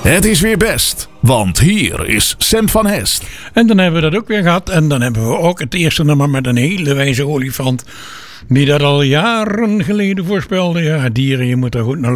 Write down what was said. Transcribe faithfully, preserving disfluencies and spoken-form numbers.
Het is weer best, want hier is Sam van Hest. En dan hebben we dat ook weer gehad. En dan hebben we ook het eerste nummer met een hele wijze olifant. Die dat al jaren geleden voorspelde. Ja, dieren, je moet er goed naar